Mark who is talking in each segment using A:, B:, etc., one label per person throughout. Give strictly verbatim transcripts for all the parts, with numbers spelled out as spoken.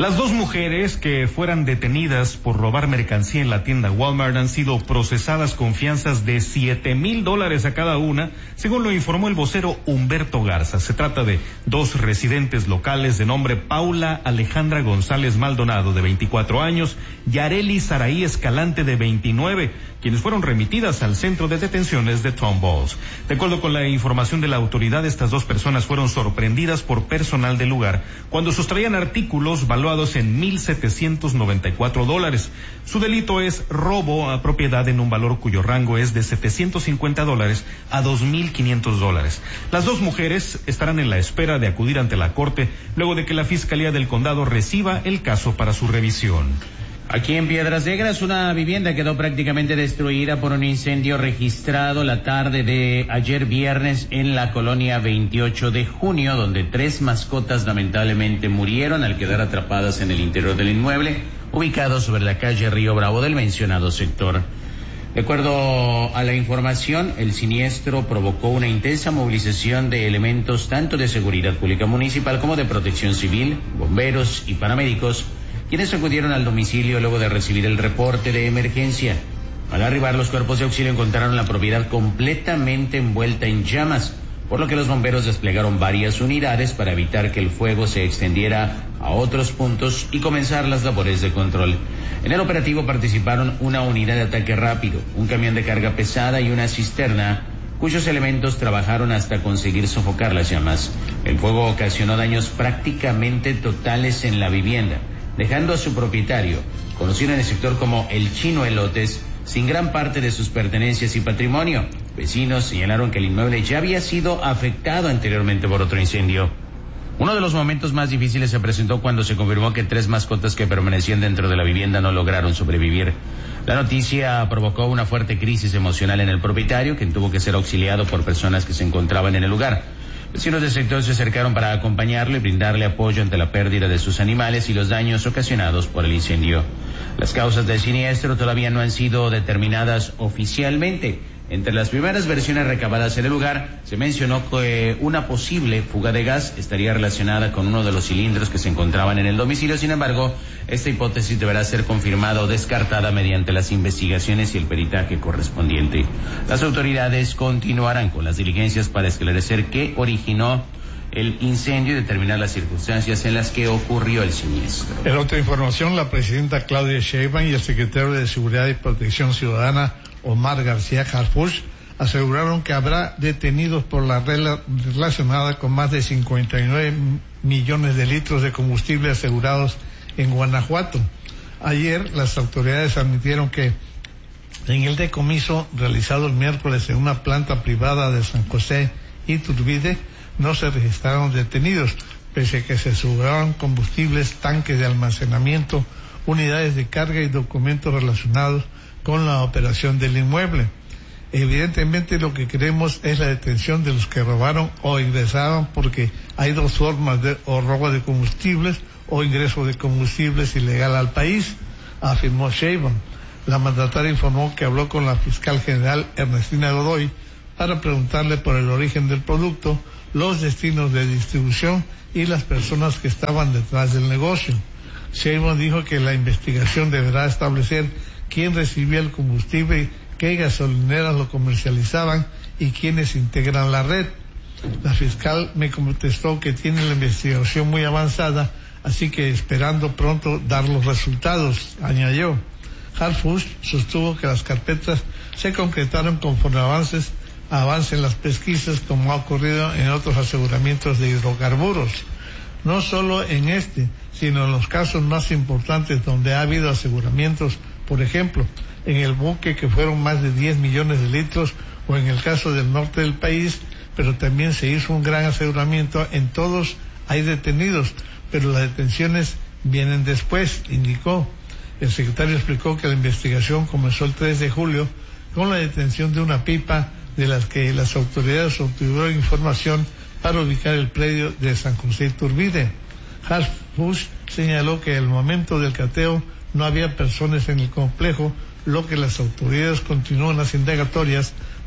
A: Las dos mujeres que fueran detenidas por robar mercancía en la tienda Walmart han sido procesadas con fianzas de siete mil dólares a cada una, según lo informó el vocero Humberto Garza. Se trata de dos residentes locales de nombre Paula Alejandra González Maldonado, de veinticuatro años, y Arely Saraí Escalante, de veintinueve, quienes fueron remitidas al centro de detenciones de Tom Balls. De acuerdo con la información de la autoridad, estas dos personas fueron sorprendidas por personal del lugar cuando sustraían artículos valuados en mil setecientos noventa y cuatro dólares. Su delito es robo a propiedad en un valor cuyo rango es de setecientos cincuenta dólares a dos mil quinientos dólares. Las dos mujeres estarán en la espera de acudir ante la corte luego de que la Fiscalía del Condado reciba el caso para su revisión.
B: Aquí en Piedras Negras, una vivienda quedó prácticamente destruida por un incendio registrado la tarde de ayer viernes en la colonia veintiocho de junio, donde tres mascotas lamentablemente murieron al quedar atrapadas en el interior del inmueble, ubicado sobre la calle Río Bravo del mencionado sector. De acuerdo a la información, el siniestro provocó una intensa movilización de elementos tanto de seguridad pública municipal como de protección civil, bomberos y paramédicos, quienes acudieron al domicilio luego de recibir el reporte de emergencia. Al arribar, los cuerpos de auxilio encontraron la propiedad completamente envuelta en llamas, por lo que los bomberos desplegaron varias unidades para evitar que el fuego se extendiera a otros puntos y comenzar las labores de control. En el operativo participaron una unidad de ataque rápido, un camión de carga pesada y una cisterna, cuyos elementos trabajaron hasta conseguir sofocar las llamas. El fuego ocasionó daños prácticamente totales en la vivienda, dejando a su propietario, conocido en el sector como el Chino Elotes, sin gran parte de sus pertenencias y patrimonio. Vecinos señalaron que el inmueble ya había sido afectado anteriormente por otro incendio. Uno de los momentos más difíciles se presentó cuando se confirmó que tres mascotas que permanecían dentro de la vivienda no lograron sobrevivir. La noticia provocó una fuerte crisis emocional en el propietario, quien tuvo que ser auxiliado por personas que se encontraban en el lugar. Vecinos del sector se acercaron para acompañarle y brindarle apoyo ante la pérdida de sus animales y los daños ocasionados por el incendio. Las causas del siniestro todavía no han sido determinadas oficialmente. Entre las primeras versiones recabadas en el lugar, se mencionó que una posible fuga de gas estaría relacionada con uno de los cilindros que se encontraban en el domicilio. Sin embargo, esta hipótesis deberá ser confirmada o descartada mediante las investigaciones y el peritaje correspondiente. Las autoridades continuarán con las diligencias para esclarecer qué originó el incendio y determinar las circunstancias en las que ocurrió el siniestro.
C: En otra información, la presidenta Claudia Sheinbaum y el secretario de Seguridad y Protección Ciudadana, Omar García Harfuch, aseguraron que habrá detenidos por la regla relacionada con más de cincuenta y nueve millones de litros de combustible asegurados en Guanajuato. Ayer las autoridades admitieron que en el decomiso realizado el miércoles en una planta privada de San José Iturbide no se registraron detenidos, pese a que se aseguraron combustibles, tanques de almacenamiento, unidades de carga y documentos relacionados con la operación del inmueble. Evidentemente lo que queremos es la detención de los que robaron o ingresaron, porque hay dos formas de o robo de combustibles o ingreso de combustibles ilegal al país, afirmó Sheinbaum. La mandataria informó que habló con la fiscal general Ernestina Godoy para preguntarle por el origen del producto, los destinos de distribución y las personas que estaban detrás del negocio. Sheinbaum dijo que la investigación deberá establecer quién recibía el combustible, qué gasolineras lo comercializaban y quiénes integran la red. La fiscal me contestó que tiene la investigación muy avanzada, así que esperando pronto dar los resultados, añadió. Harfuch sostuvo que las carpetas se concretaron conforme avances, avancen las pesquisas, como ha ocurrido en otros aseguramientos de hidrocarburos. No solo en este, sino en los casos más importantes donde ha habido aseguramientos, por ejemplo, en el buque, que fueron más de diez millones de litros, o en el caso del norte del país, pero también se hizo un gran aseguramiento. En todos hay detenidos, pero las detenciones vienen después, indicó. El secretario explicó que la investigación comenzó el tres de julio con la detención de una pipa de las que las autoridades obtuvieron información para ubicar el predio de San José Iturbide. Harfuch señaló que al momento del cateo no había personas en el complejo, lo que las autoridades continúan las indagatorias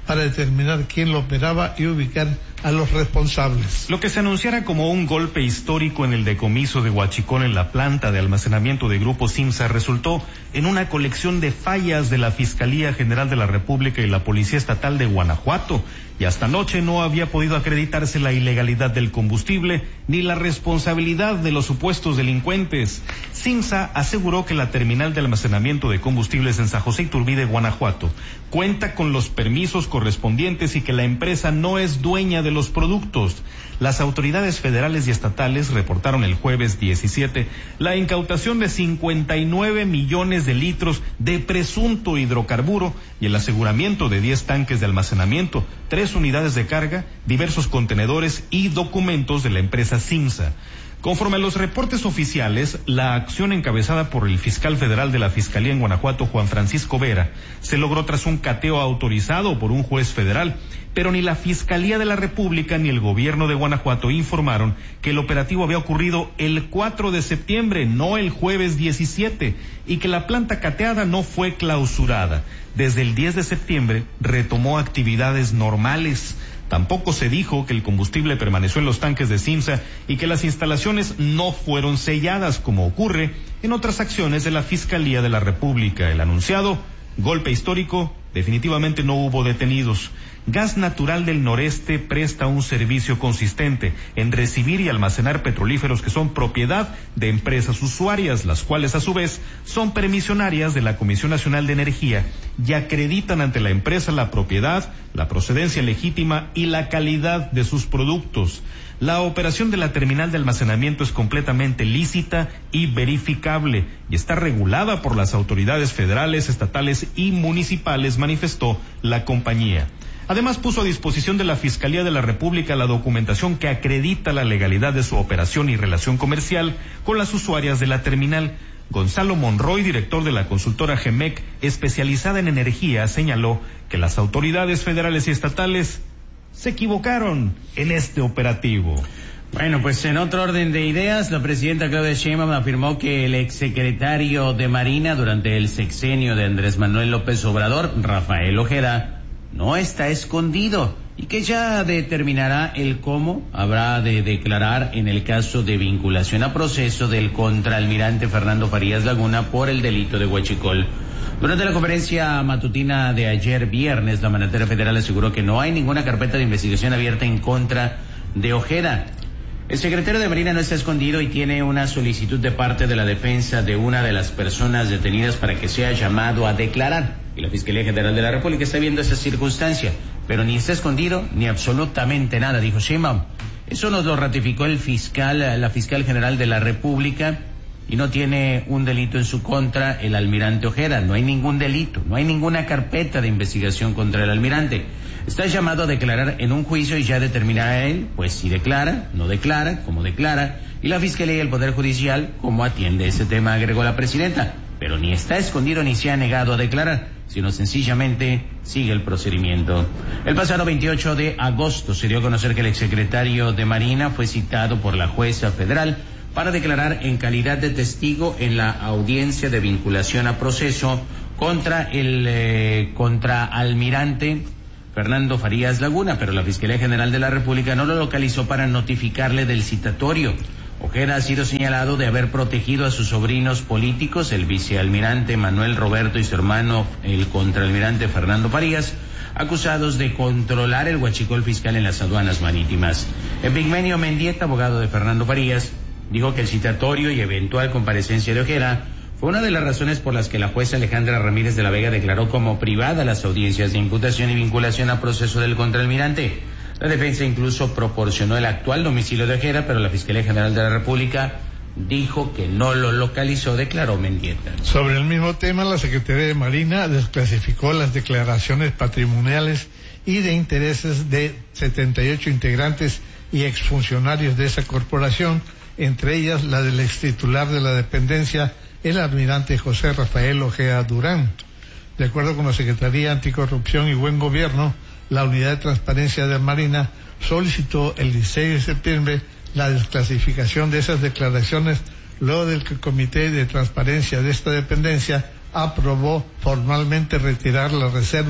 C: para determinar quién lo operaba y ubicar a los responsables.
A: Lo que se anunciara como un golpe histórico en el decomiso de Huachicol en la planta de almacenamiento de Grupo Simsa resultó en una colección de fallas de la Fiscalía General de la República y la Policía Estatal de Guanajuato, y hasta anoche no había podido acreditarse la ilegalidad del combustible ni la responsabilidad de los supuestos delincuentes. Simsa aseguró que la terminal de almacenamiento de combustibles en San José Iturbide, Guanajuato, cuenta con los permisos correspondientes y que la empresa no es dueña de los productos. Las autoridades federales y estatales reportaron el jueves diecisiete la incautación de cincuenta y nueve millones de litros de presunto hidrocarburo y el aseguramiento de diez tanques de almacenamiento, tres unidades de carga, diversos contenedores y documentos de la empresa Simsa. Conforme a los reportes oficiales, la acción encabezada por el fiscal federal de la Fiscalía en Guanajuato, Juan Francisco Vera, se logró tras un cateo autorizado por un juez federal, pero ni la Fiscalía de la República ni el gobierno de Guanajuato informaron que el operativo había ocurrido el cuatro de septiembre, no el jueves diecisiete, y que la planta cateada no fue clausurada. Desde el diez de septiembre retomó actividades normales. Tampoco se dijo que el combustible permaneció en los tanques de Simsa y que las instalaciones no fueron selladas, como ocurre en otras acciones de la Fiscalía de la República. El anunciado golpe histórico, definitivamente no hubo detenidos. Gas Natural del Noreste presta un servicio consistente en recibir y almacenar petrolíferos que son propiedad de empresas usuarias, las cuales a su vez son permisionarias de la Comisión Nacional de Energía y acreditan ante la empresa la propiedad, la procedencia legítima y la calidad de sus productos. La operación de la terminal de almacenamiento es completamente lícita y verificable y está regulada por las autoridades federales, estatales y municipales, manifestó la compañía. Además, puso a disposición de la Fiscalía de la República la documentación que acredita la legalidad de su operación y relación comercial con las usuarias de la terminal. Gonzalo Monroy, director de la consultora Gemec, especializada en energía, señaló que las autoridades federales y estatales se equivocaron en este operativo.
B: Bueno, pues en otro orden de ideas, la presidenta Claudia Sheinbaum afirmó que el exsecretario de Marina durante el sexenio de Andrés Manuel López Obrador, Rafael Ojeda, no está escondido y que ya determinará el cómo habrá de declarar en el caso de vinculación a proceso del contraalmirante Fernando Farías Laguna por el delito de Huachicol. Durante la conferencia matutina de ayer viernes, la mandataria federal aseguró que no hay ninguna carpeta de investigación abierta en contra de Ojeda. El secretario de Marina no está escondido y tiene una solicitud de parte de la defensa de una de las personas detenidas para que sea llamado a declarar. Y la Fiscalía General de la República está viendo esa circunstancia, pero ni está escondido ni absolutamente nada, dijo Sheinbaum. Eso nos lo ratificó el fiscal, la fiscal general de la República, y no tiene un delito en su contra el almirante Ojeda. No hay ningún delito, no hay ninguna carpeta de investigación contra el almirante. Está llamado a declarar en un juicio y ya determinará él, pues si declara, no declara, cómo declara, y la Fiscalía y el Poder Judicial cómo atiende ese tema, agregó la presidenta. Pero ni está escondido ni se ha negado a declarar, sino sencillamente sigue el procedimiento. El pasado veintiocho de agosto se dio a conocer que el exsecretario de Marina fue citado por la jueza federal para declarar en calidad de testigo en la audiencia de vinculación a proceso contra el eh, contraalmirante Fernando Farías Laguna, pero la Fiscalía General de la República no lo localizó para notificarle del citatorio. Ojeda ha sido señalado de haber protegido a sus sobrinos políticos, el vicealmirante Manuel Roberto y su hermano, el contraalmirante Fernando Farías, acusados de controlar el huachicol fiscal en las aduanas marítimas. Epigmenio Mendieta, abogado de Fernando Farías, dijo que el citatorio y eventual comparecencia de Ojeda fue una de las razones por las que la jueza Alejandra Ramírez de la Vega declaró como privada las audiencias de imputación y vinculación a proceso del contraalmirante. La defensa incluso proporcionó el actual domicilio de Ojeda, pero la Fiscalía General de la República dijo que no lo localizó, declaró Mendieta.
C: Sobre el mismo tema, la Secretaría de Marina desclasificó las declaraciones patrimoniales y de intereses de setenta y ocho integrantes y exfuncionarios de esa corporación, entre ellas la del extitular de la dependencia, el almirante José Rafael Ojeda Durán. De acuerdo con la Secretaría Anticorrupción y Buen Gobierno, la Unidad de Transparencia de Marina solicitó el dieciséis de septiembre la desclasificación de esas declaraciones, luego del que el Comité de Transparencia de esta dependencia aprobó formalmente retirar la reserva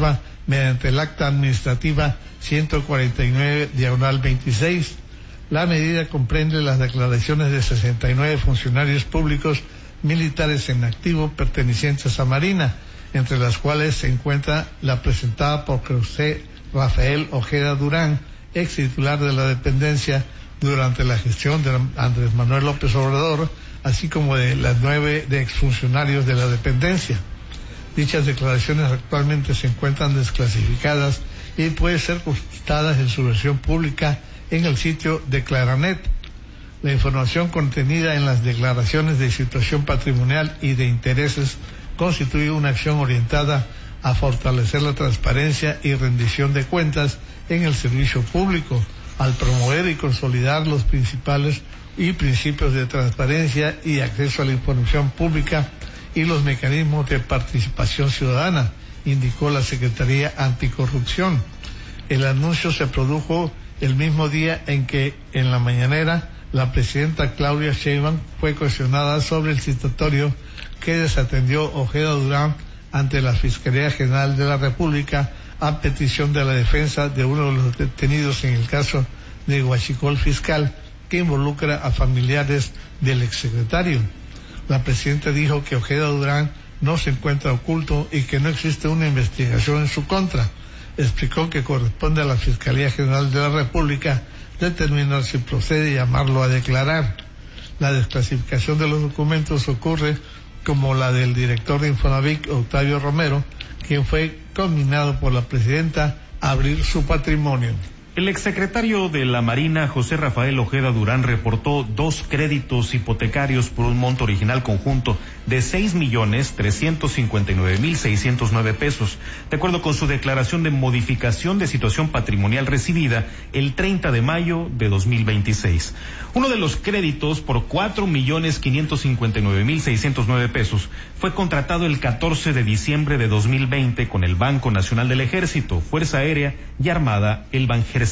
C: mediante el acta administrativa ciento cuarenta y nueve diagonal veintiséis. La medida comprende las declaraciones de sesenta y nueve funcionarios públicos militares en activo pertenecientes a Marina, entre las cuales se encuentra la presentada por José Rafael Ojeda Durán, ex titular de la dependencia durante la gestión de Andrés Manuel López Obrador, así como de las nueve de exfuncionarios de la dependencia. Dichas declaraciones actualmente se encuentran desclasificadas y pueden ser consultadas en su versión pública en el sitio de Claranet. La información contenida en las declaraciones de situación patrimonial y de intereses constituye una acción orientada a fortalecer la transparencia y rendición de cuentas en el servicio público, al promover y consolidar los principales y principios de transparencia y acceso a la información pública y los mecanismos de participación ciudadana, indicó la Secretaría Anticorrupción. El anuncio se produjo el mismo día en que, en la mañanera, la presidenta Claudia Sheinbaum fue cuestionada sobre el citatorio que desatendió Ojeda Durán ante la Fiscalía General de la República a petición de la defensa de uno de los detenidos en el caso de Huachicol Fiscal, que involucra a familiares del exsecretario. La presidenta dijo que Ojeda Durán no se encuentra oculto y que no existe una investigación en su contra. Explicó que corresponde a la Fiscalía General de la República determinar si procede llamarlo a declarar. La desclasificación de los documentos ocurre como la del director de Infonavit, Octavio Romero, quien fue conminado por la presidenta a abrir su patrimonio.
A: El exsecretario de la Marina, José Rafael Ojeda Durán, reportó dos créditos hipotecarios por un monto original conjunto de seis millones trescientos cincuenta y nueve mil seiscientos nueve pesos, de acuerdo con su declaración de modificación de situación patrimonial recibida el treinta de mayo de dos mil veintiséis. Uno de los créditos por cuatro millones quinientos cincuenta y nueve mil seiscientos nueve pesos fue contratado el catorce de diciembre de dos mil veinte con el Banco Nacional del Ejército, Fuerza Aérea y Armada, el Banjército.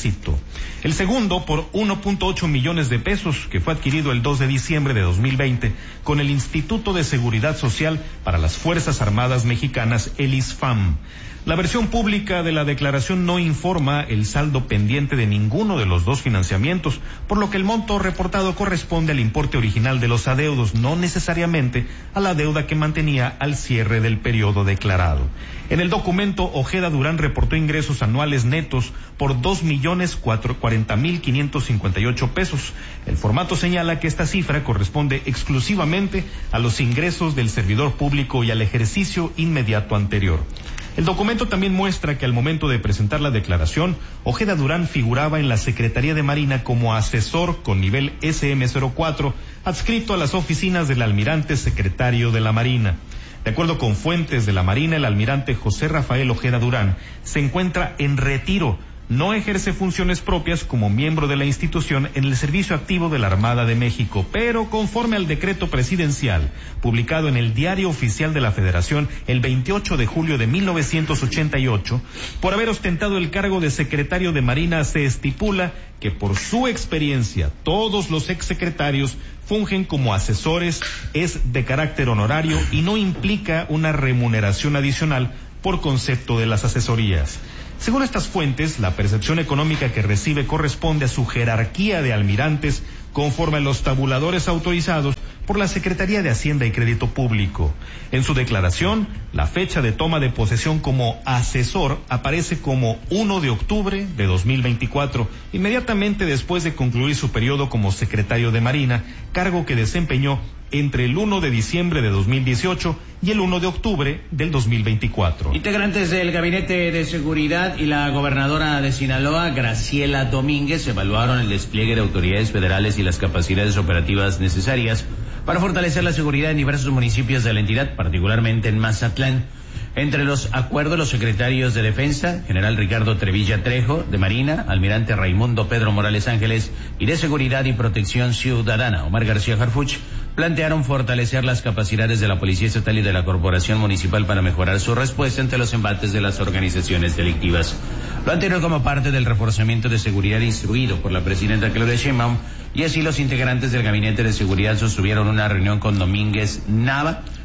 A: El segundo por uno punto ocho millones de pesos, que fue adquirido el dos de diciembre de dos mil veinte con el Instituto de Seguridad Social para las Fuerzas Armadas Mexicanas, el ISFAM. La versión pública de la declaración no informa el saldo pendiente de ninguno de los dos financiamientos, por lo que el monto reportado corresponde al importe original de los adeudos, no necesariamente a la deuda que mantenía al cierre del periodo declarado. En el documento, Ojeda Durán reportó ingresos anuales netos por dos millones cuarenta mil quinientos cincuenta y ocho pesos. El formato señala que esta cifra corresponde exclusivamente a los ingresos del servidor público y al ejercicio inmediato anterior. El documento también muestra que al momento de presentar la declaración, Ojeda Durán figuraba en la Secretaría de Marina como asesor con nivel ese eme cero cuatro, adscrito a las oficinas del almirante secretario de la Marina. De acuerdo con fuentes de la Marina, el almirante José Rafael Ojeda Durán se encuentra en retiro. No ejerce funciones propias como miembro de la institución en el servicio activo de la Armada de México, pero conforme al decreto presidencial publicado en el Diario Oficial de la Federación el veintiocho de julio de mil novecientos ochenta y ocho, por haber ostentado el cargo de secretario de Marina, se estipula que por su experiencia todos los exsecretarios fungen como asesores, es de carácter honorario y no implica una remuneración adicional por concepto de las asesorías. Según estas fuentes, la percepción económica que recibe corresponde a su jerarquía de almirantes conforme a los tabuladores autorizados por la Secretaría de Hacienda y Crédito Público. En su declaración, la fecha de toma de posesión como asesor aparece como uno de octubre de dos mil veinticuatro, inmediatamente después de concluir su periodo como secretario de Marina, cargo que desempeñó entre el uno de diciembre de dos mil dieciocho y el uno de octubre del dos mil veinticuatro.
B: Integrantes del Gabinete de Seguridad y la gobernadora de Sinaloa, Graciela Domínguez, evaluaron el despliegue de autoridades federales y las capacidades operativas necesarias para fortalecer la seguridad en diversos municipios de la entidad, particularmente en Mazatlán. Entre los acuerdos, los secretarios de Defensa, general Ricardo Trevilla Trejo, de Marina, almirante Raimundo Pedro Morales Ángeles, y de Seguridad y Protección Ciudadana, Omar García Harfuch, plantearon fortalecer las capacidades de la Policía Estatal y de la Corporación Municipal para mejorar su respuesta ante los embates de las organizaciones delictivas. Lo anterior como parte del reforzamiento de seguridad instruido por la presidenta Claudia Sheinbaum, y así los integrantes del Gabinete de Seguridad sostuvieron una reunión con Domínguez Nava,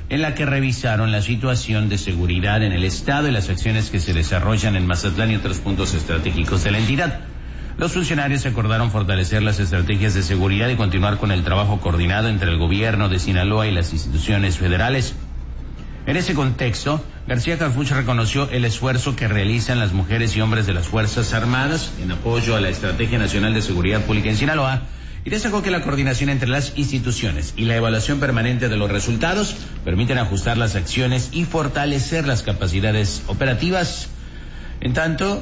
B: en la que revisaron la situación de seguridad en el estado y las acciones que se desarrollan en Mazatlán y otros puntos estratégicos de la entidad. Los funcionarios acordaron fortalecer las estrategias de seguridad y continuar con el trabajo coordinado entre el gobierno de Sinaloa y las instituciones federales. En ese contexto, García Harfuch reconoció el esfuerzo que realizan las mujeres y hombres de las Fuerzas Armadas en apoyo a la Estrategia Nacional de Seguridad Pública en Sinaloa y destacó que la coordinación entre las instituciones y la evaluación permanente de los resultados permiten ajustar las acciones y fortalecer las capacidades operativas. En tanto,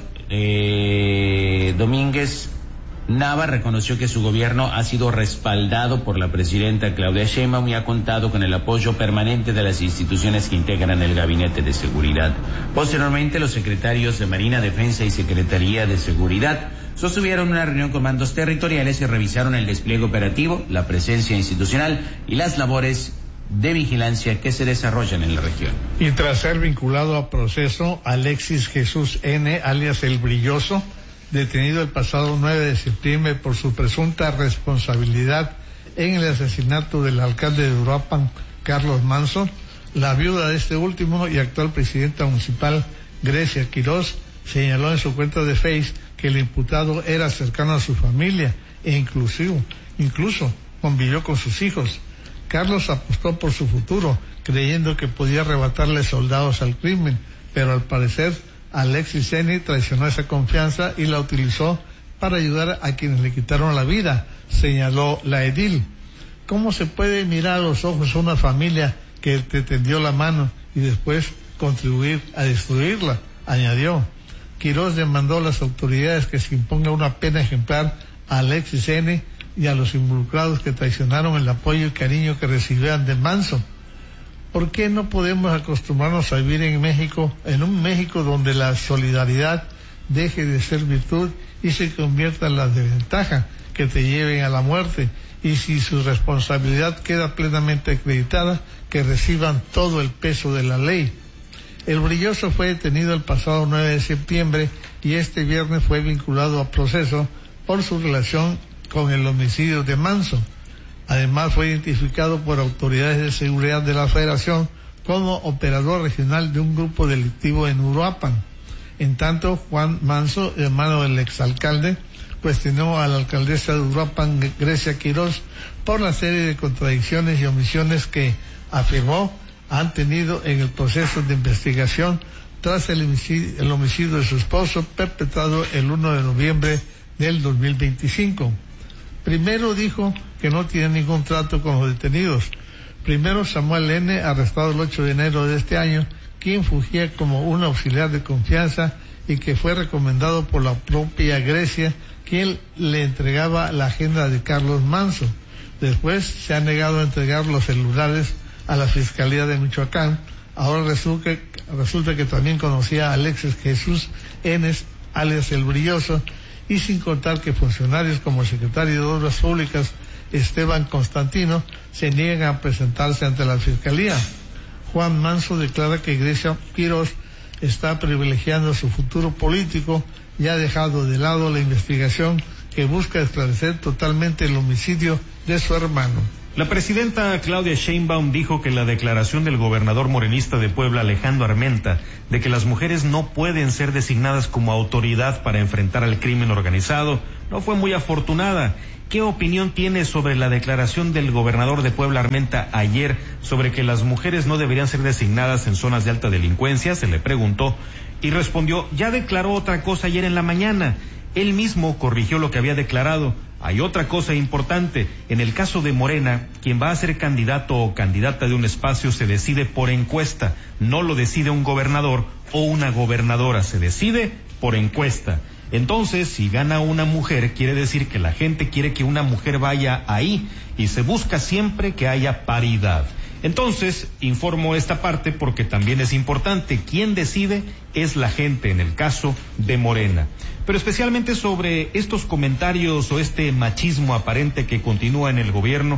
B: eh, Domínguez Nava reconoció que su gobierno ha sido respaldado por la presidenta Claudia Sheinbaum y ha contado con el apoyo permanente de las instituciones que integran el Gabinete de Seguridad. Posteriormente, los secretarios de Marina, Defensa y Secretaría de Seguridad sostuvieron una reunión con mandos territoriales y revisaron el despliegue operativo, la presencia institucional y las labores de vigilancia que se desarrollan en la región.
C: Y tras ser vinculado a proceso, Alexis Jesús N., alias El Brilloso, detenido el pasado nueve de septiembre por su presunta responsabilidad en el asesinato del alcalde de Uruapan, Carlos Manso, la viuda de este último y actual presidenta municipal, Grecia Quiroz, señaló en su cuenta de Face que el imputado era cercano a su familia e inclusive, incluso convivió con sus hijos. Carlos apostó por su futuro, creyendo que podía arrebatarle soldados al crimen, pero al parecer Alexis N. traicionó esa confianza y la utilizó para ayudar a quienes le quitaron la vida, señaló la edil. ¿Cómo se puede mirar a los ojos a una familia que te tendió la mano y después contribuir a destruirla?, añadió. Quiroz demandó a las autoridades que se imponga una pena ejemplar a Alexis N. y a los involucrados que traicionaron el apoyo y cariño que recibían de Manso. ¿Por qué no podemos acostumbrarnos a vivir en México, en un México donde la solidaridad deje de ser virtud y se convierta en la desventaja que te lleven a la muerte? Y si su responsabilidad queda plenamente acreditada, que reciban todo el peso de la ley. El Brilloso fue detenido el pasado nueve de septiembre y este viernes fue vinculado a proceso por su relación con el homicidio de Manso. Además fue identificado por autoridades de seguridad de la Federación como operador regional de un grupo delictivo en Uruapan. En tanto, Juan Manso, hermano del exalcalde, cuestionó a la alcaldesa de Uruapan, Grecia Quiroz, por la serie de contradicciones y omisiones que, afirmó, han tenido en el proceso de investigación tras el homicidio, el homicidio de su esposo perpetrado el uno de noviembre del dos mil veinticinco. Primero dijo que no tiene ningún trato con los detenidos. Primero Samuel N., arrestado el ocho de enero de este año, quien fungía como un auxiliar de confianza y que fue recomendado por la propia Grecia, quien le entregaba la agenda de Carlos Manso. Después se ha negado a entregar los celulares a la Fiscalía de Michoacán. Ahora resulta, resulta que también conocía a Alexis Jesús N., alias El Brilloso, y sin contar que funcionarios como el secretario de Obras Públicas, Esteban Constantino, se niegan a presentarse ante la Fiscalía. Juan Manso declara que Grecia Quiroz está privilegiando su futuro político y ha dejado de lado la investigación que busca esclarecer totalmente el homicidio de su hermano.
A: La presidenta Claudia Sheinbaum dijo que la declaración del gobernador morenista de Puebla, Alejandro Armenta, de que las mujeres no pueden ser designadas como autoridad para enfrentar al crimen organizado, no fue muy afortunada. ¿Qué opinión tiene sobre la declaración del gobernador de Puebla, Armenta, ayer, sobre que las mujeres no deberían ser designadas en zonas de alta delincuencia? Se le preguntó y respondió, ya declaró otra cosa ayer en la mañana. Él mismo corrigió lo que había declarado. Hay otra cosa importante, en el caso de Morena, quien va a ser candidato o candidata de un espacio se decide por encuesta, no lo decide un gobernador o una gobernadora, se decide por encuesta. Entonces, si gana una mujer, quiere decir que la gente quiere que una mujer vaya ahí y se busca siempre que haya paridad. Entonces, informo esta parte porque también es importante. Quien decide es la gente en el caso de Morena. Pero especialmente sobre estos comentarios o este machismo aparente que continúa en el gobierno,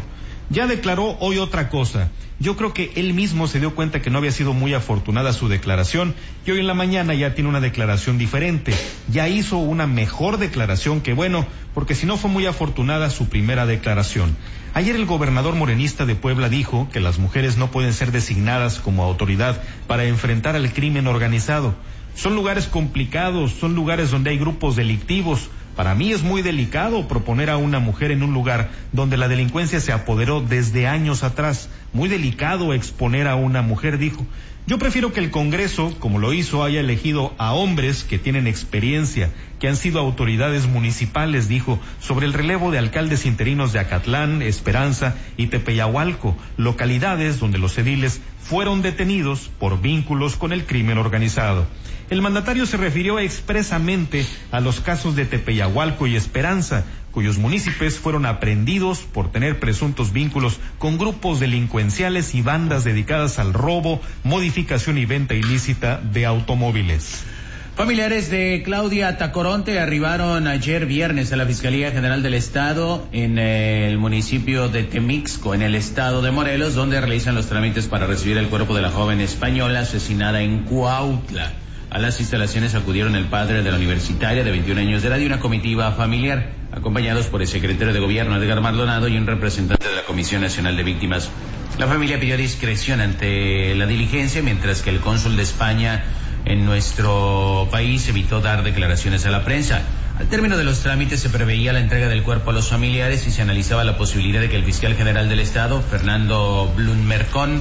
A: Ya declaró hoy otra cosa. Yo creo que él mismo se dio cuenta que no había sido muy afortunada su declaración y hoy en la mañana ya tiene una declaración diferente. Ya hizo una mejor declaración que bueno, porque si no fue muy afortunada su primera declaración. Ayer el gobernador morenista de Puebla dijo que las mujeres no pueden ser designadas como autoridad para enfrentar al crimen organizado. Son lugares complicados, son lugares donde hay grupos delictivos. Para mí es muy delicado proponer a una mujer en un lugar donde la delincuencia se apoderó desde años atrás. Muy delicado exponer a una mujer, dijo. Yo prefiero que el Congreso, como lo hizo, haya elegido a hombres que tienen experiencia, que han sido autoridades municipales, dijo, sobre el relevo de alcaldes interinos de Acatlán, Esperanza y Tepeyahualco, localidades donde los ediles fueron detenidos por vínculos con el crimen organizado. El mandatario se refirió expresamente a los casos de Tepeyahualco y Esperanza, cuyos municipios fueron aprehendidos por tener presuntos vínculos con grupos delincuenciales y bandas dedicadas al robo, modificación y venta ilícita de automóviles.
B: Familiares de Claudia Tacoronte arribaron ayer viernes a la Fiscalía General del Estado en el municipio de Temixco, en el estado de Morelos, donde realizan los trámites para recibir el cuerpo de la joven española asesinada en Cuautla. A las instalaciones acudieron el padre de la universitaria de veintiún años de edad y una comitiva familiar, acompañados por el secretario de Gobierno, Edgar Maldonado, y un representante de la Comisión Nacional de Víctimas. La familia pidió discreción ante la diligencia, mientras que el cónsul de España en nuestro país evitó dar declaraciones a la prensa. Al término de los trámites se preveía la entrega del cuerpo a los familiares y se analizaba la posibilidad de que el fiscal general del Estado, Fernando Blummercon,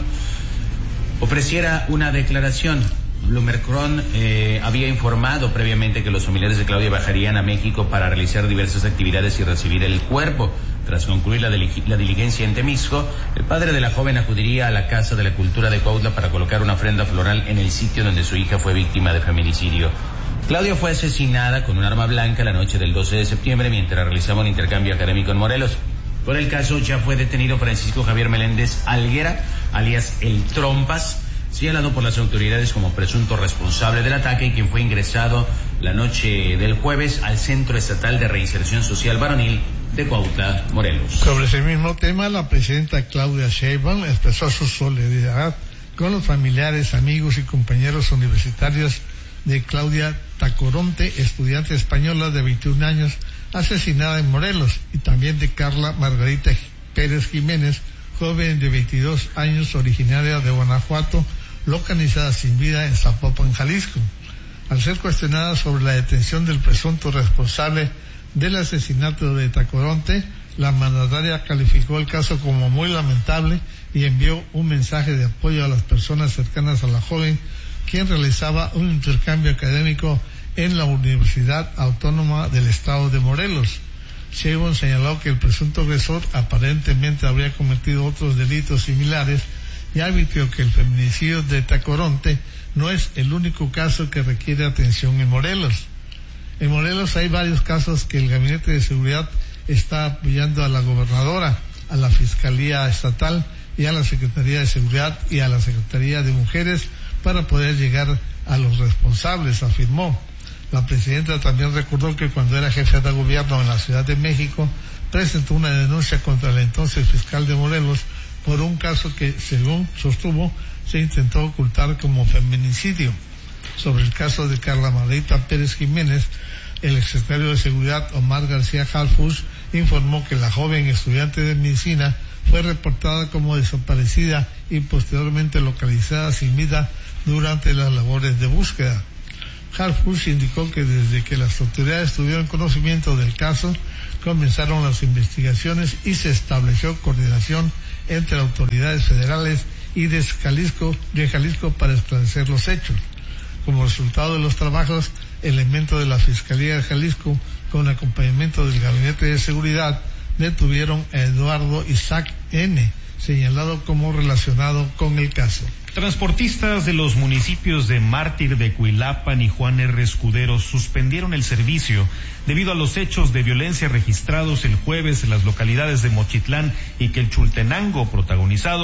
B: ofreciera una declaración. Blummercon eh, había informado previamente que los familiares de Claudia viajarían a México para realizar diversas actividades y recibir el cuerpo. Tras concluir la, la diligencia en Temixco, el padre de la joven acudiría a la Casa de la Cultura de Cuautla para colocar una ofrenda floral en el sitio donde su hija fue víctima de feminicidio. Claudia fue asesinada con un arma blanca la noche del doce de septiembre mientras realizaba un intercambio académico en Morelos. Por el caso ya fue detenido Francisco Javier Meléndez Alguera, alias El Trompas, señalado por las autoridades como presunto responsable del ataque y quien fue ingresado la noche del jueves al Centro Estatal de Reinserción Social Varonil de Cuautla, Morelos.
C: Sobre ese mismo tema, la presidenta Claudia Sheinbaum expresó su solidaridad con los familiares, amigos y compañeros universitarios de Claudia Tacoronte, estudiante española de veintiún años, asesinada en Morelos, y también de Carla Margarita Pérez Jiménez, joven de veintidós años, originaria de Guanajuato, localizada sin vida en Zapopan, Jalisco. Al ser cuestionada sobre la detención del presunto responsable del asesinato de Tacoronte, la mandataria calificó el caso como muy lamentable y envió un mensaje de apoyo a las personas cercanas a la joven, quien realizaba un intercambio académico en la Universidad Autónoma del Estado de Morelos. Sheinbaum señaló que el presunto agresor aparentemente habría cometido otros delitos similares y advirtió que el feminicidio de Tacoronte no es el único caso que requiere atención en Morelos. En Morelos hay varios casos que el Gabinete de Seguridad está apoyando a la gobernadora, a la Fiscalía Estatal y a la Secretaría de Seguridad y a la Secretaría de Mujeres para poder llegar a los responsables, afirmó. La presidenta también recordó que cuando era jefe de gobierno en la Ciudad de México, presentó una denuncia contra el entonces fiscal de Morelos por un caso que, según sostuvo, se intentó ocultar como feminicidio. Sobre el caso de Carla Margarita Pérez Jiménez, el exsecretario de Seguridad, Omar García Harfuch, informó que la joven estudiante de medicina fue reportada como desaparecida y posteriormente localizada sin vida durante las labores de búsqueda. Harfuch indicó que desde que las autoridades tuvieron conocimiento del caso, comenzaron las investigaciones y se estableció coordinación entre autoridades federales y de Jalisco, de Jalisco para esclarecer los hechos. Como resultado de los trabajos, elementos de la Fiscalía de Jalisco, con acompañamiento del Gabinete de Seguridad, detuvieron a Eduardo Isaac N., señalado como relacionado con el caso.
A: Transportistas de los municipios de Mártir de Cuilapan y Juan R. Escudero suspendieron el servicio debido a los hechos de violencia registrados el jueves en las localidades de Mochitlán y Quechultenango, protagonizados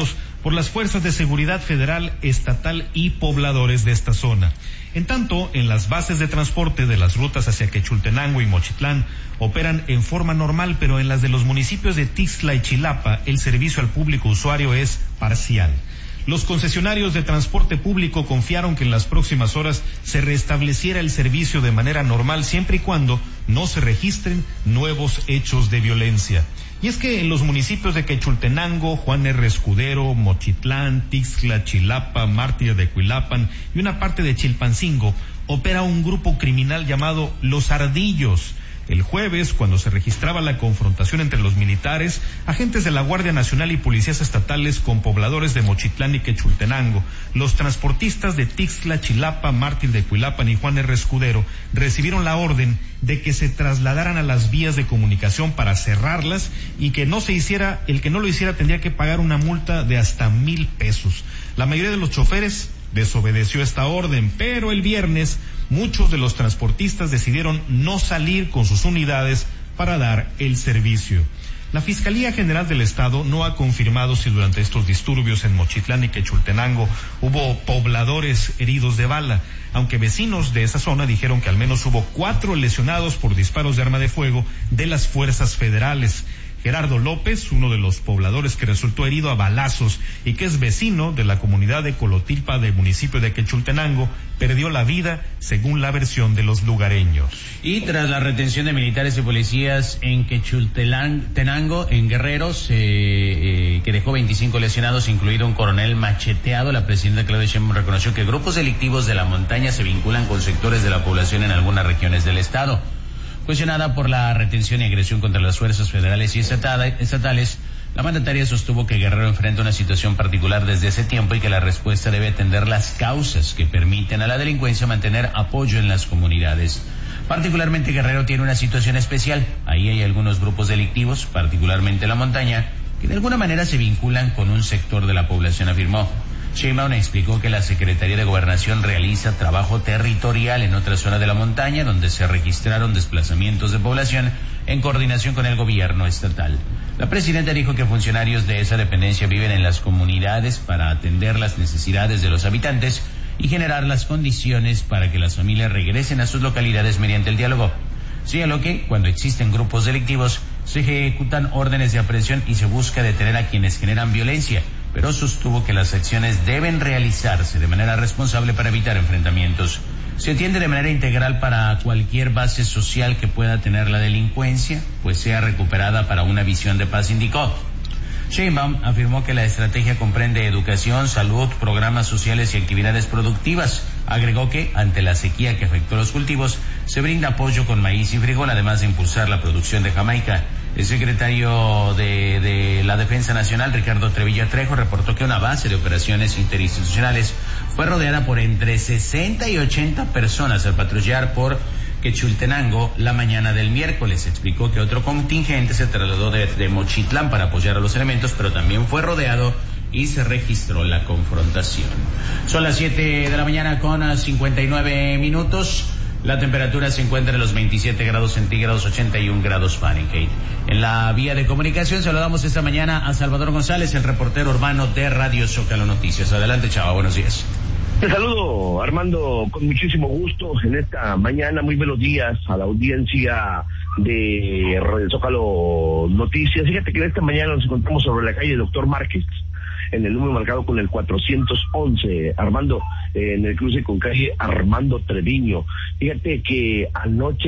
A: por las fuerzas de seguridad federal, estatal y pobladores de esta zona. En tanto, en las bases de transporte de las rutas hacia Quechultenango y Mochitlán operan en forma normal, pero en las de los municipios de Tixla y Chilapa el servicio al público usuario es parcial. Los concesionarios de transporte público confiaron que en las próximas horas se restableciera el servicio de manera normal siempre y cuando no se registren nuevos hechos de violencia. Y es que en los municipios de Quechultenango, Juan R. Escudero, Mochitlán, Tixla, Chilapa, Mártir de Cuilapan y una parte de Chilpancingo opera un grupo criminal llamado Los Ardillos. El jueves, cuando se registraba la confrontación entre los militares, agentes de la Guardia Nacional y policías estatales con pobladores de Mochitlán y Quechultenango, los transportistas de Tixla, Chilapa, Mártir de Cuilapan y Juan R. Escudero recibieron la orden de que se trasladaran a las vías de comunicación para cerrarlas y que no se hiciera, el que no lo hiciera tendría que pagar una multa de hasta mil pesos. La mayoría de los choferes desobedeció esta orden, pero el viernes muchos de los transportistas decidieron no salir con sus unidades para dar el servicio. La Fiscalía General del Estado no ha confirmado si durante estos disturbios en Mochitlán y Quechultenango hubo pobladores heridos de bala, aunque vecinos de esa zona dijeron que al menos hubo cuatro lesionados por disparos de arma de fuego de las fuerzas federales. Gerardo López, uno de los pobladores que resultó herido a balazos y que es vecino de la comunidad de Colotilpa del municipio de Quechultenango, perdió la vida según la versión de los lugareños.
B: Y tras la retención de militares y policías en Quechultenango, en Guerreros, eh, eh, que dejó veinticinco lesionados, incluido un coronel macheteado, la presidenta Claudia Sheinbaum reconoció que grupos delictivos de la montaña se vinculan con sectores de la población en algunas regiones del estado. Cuestionada por la retención y agresión contra las fuerzas federales y estatales, la mandataria sostuvo que Guerrero enfrenta una situación particular desde hace tiempo y que la respuesta debe atender las causas que permiten a la delincuencia mantener apoyo en las comunidades. Particularmente Guerrero tiene una situación especial. Ahí hay algunos grupos delictivos, particularmente la montaña, que de alguna manera se vinculan con un sector de la población, afirmó. Sheinbaum explicó que la Secretaría de Gobernación realiza trabajo territorial en otra zona de la montaña donde se registraron desplazamientos de población en coordinación con el gobierno estatal. La presidenta dijo que funcionarios de esa dependencia viven en las comunidades para atender las necesidades de los habitantes y generar las condiciones para que las familias regresen a sus localidades mediante el diálogo. Señaló que cuando existen grupos delictivos se ejecutan órdenes de aprehensión y se busca detener a quienes generan violencia, pero sostuvo que las acciones deben realizarse de manera responsable para evitar enfrentamientos. Se atiende de manera integral para cualquier base social que pueda tener la delincuencia, pues sea recuperada para una visión de paz, indicó. Sheinbaum afirmó que la estrategia comprende educación, salud, programas sociales y actividades productivas. Agregó que, ante la sequía que afectó los cultivos, se brinda apoyo con maíz y frijol, además de impulsar la producción de Jamaica. El secretario de, de la Defensa Nacional, Ricardo Trevilla Trejo, reportó que una base de operaciones interinstitucionales fue rodeada por entre sesenta y ochenta personas al patrullar por Quechultenango la mañana del miércoles. Explicó que otro contingente se trasladó de, de Mochitlán para apoyar a los elementos, pero también fue rodeado y se registró la confrontación. Son las siete de la mañana con cincuenta y nueve minutos. La temperatura se encuentra en los veintisiete grados centígrados, ochenta y un grados Fahrenheit. En la vía de comunicación saludamos esta mañana a Salvador González, el reportero urbano de Radio Zócalo Noticias. Adelante, Chava, buenos días.
D: Te saludo, Armando, con muchísimo gusto en esta mañana. Muy buenos días a la audiencia de Radio Zócalo Noticias. Fíjate que en esta mañana nos encontramos sobre la calle Doctor Márquez, en el número marcado con el cuatrocientos once, Armando, eh, en el cruce con calle Armando Treviño. Fíjate que anoche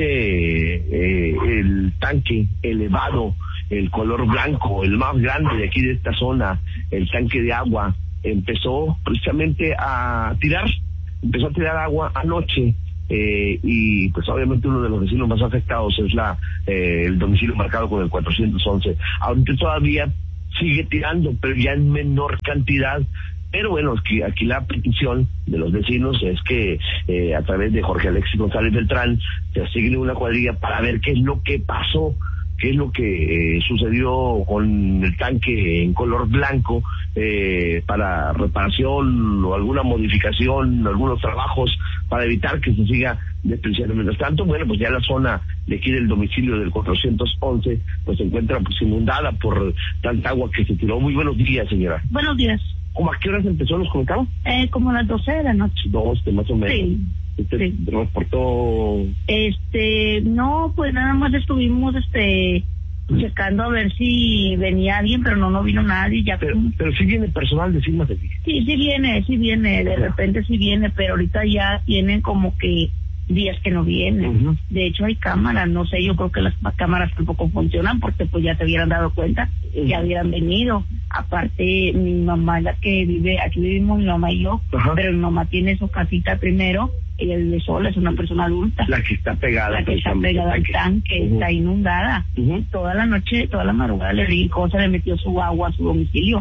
D: eh, el tanque elevado, el color blanco, el más grande de aquí de esta zona, el tanque de agua, empezó precisamente a tirar, empezó a tirar agua anoche. Eh, y pues obviamente uno de los vecinos más afectados es la eh, el domicilio marcado con el cuatrocientos once. Ahorita todavía sigue tirando, pero ya en menor cantidad. Pero bueno, aquí, aquí la petición de los vecinos es que eh, a través de Jorge Alexis González Beltrán se asigne una cuadrilla para ver qué es lo que pasó, qué es lo que eh, sucedió con el tanque en color blanco, eh, para reparación o alguna modificación, algunos trabajos para evitar que se siga desperdiciando. Mientras tanto, bueno, pues ya la zona de aquí del domicilio del cuatrocientos once pues se encuentra pues inundada por tanta agua que se tiró. Muy buenos días, señora.
E: Buenos días.
D: ¿Cómo a qué horas empezó, nos comentaba?
E: Eh, como a las doce de la noche.
D: doce, más o menos.
E: Sí.
D: ¿Usted
E: sí.
D: transportó?
E: Este, no, pues nada más estuvimos, este, checando a ver si venía alguien, pero no, no vino nadie. Ya
D: Pero, pero sí viene personal de Sigma Servicio.
E: Sí, sí viene, sí viene, de repente sí viene, pero ahorita ya tienen como que días que no vienen. Uh-huh. De hecho hay cámaras, no sé, yo creo que las cámaras tampoco funcionan porque pues ya te hubieran dado cuenta, uh-huh. ya hubieran venido. Aparte, mi mamá, la que vive, aquí vivimos mi mamá y yo, uh-huh. pero mi mamá tiene su casita primero, ella vive sola, es una persona adulta.
D: La que está pegada.
E: La que está pegada al tanque, uh-huh. está inundada. Uh-huh. Toda la noche, toda la madrugada le brincó, se le metió su agua a su domicilio.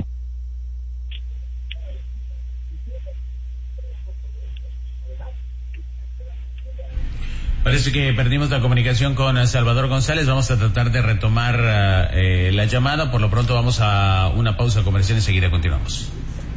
B: Parece que perdimos la comunicación con Salvador González. Vamos a tratar de retomar eh, la llamada. Por lo pronto vamos a una pausa comercial y enseguida continuamos.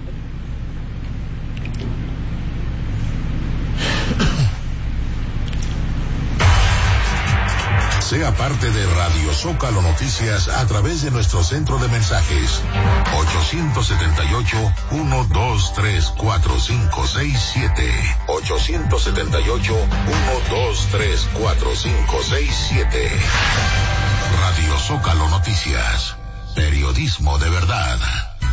F: Sea parte de Radio Zócalo Noticias a través de nuestro centro de mensajes ocho siete ocho, uno dos tres, cuatro cinco seis siete ocho siete ocho, uno dos tres, cuatro cinco seis siete. Radio Zócalo Noticias, periodismo de verdad.